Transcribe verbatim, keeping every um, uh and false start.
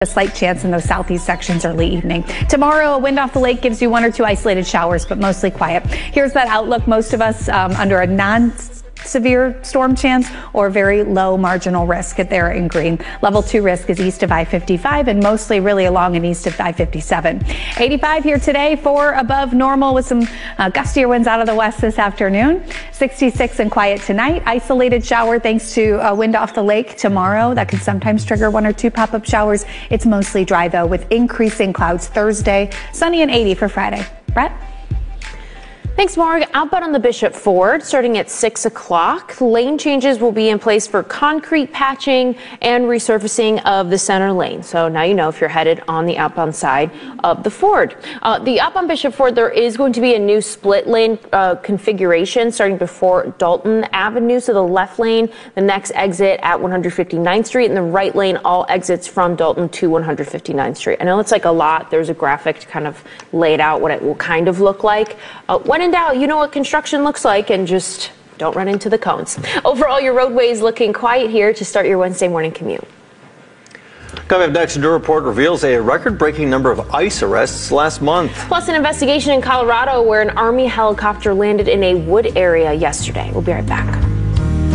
A slight chance in those southeast sections early evening. Tomorrow, a wind off the lake gives you one or two isolated showers, but mostly quiet. Here's that outlook. Most of us um, under a non severe storm chance or very low marginal risk there in green. Level two risk is east of I fifty-five and mostly really along and east of I fifty-seven. eighty-five here today, four above normal with some uh, gustier winds out of the west this afternoon. sixty-six and quiet tonight. Isolated shower thanks to a wind off the lake tomorrow. That could sometimes trigger one or two pop-up showers. It's mostly dry though with increasing clouds Thursday. Sunny and eighty for Friday. Brett? Thanks, Marg. Outbound on the Bishop Ford starting at six o'clock. Lane changes will be in place for concrete patching and resurfacing of the center lane. So now you know if you're headed on the outbound side of the Ford. Uh, the outbound Bishop Ford, there is going to be a new split lane uh, configuration starting before Dalton Avenue. So the left lane, the next exit at one fifty-ninth Street, and the right lane, all exits from Dalton to one fifty-ninth Street. I know it's like a lot. There's a graphic to kind of lay it out what it will kind of look like. Uh, when in doubt, you know what construction looks like and just don't run into the cones. Overall, your roadways looking quiet here to start your Wednesday morning commute. Coming up next, a new report reveals a record-breaking number of ICE arrests last month. Plus, an investigation in Colorado where an Army helicopter landed in a wood area yesterday. We'll be right back.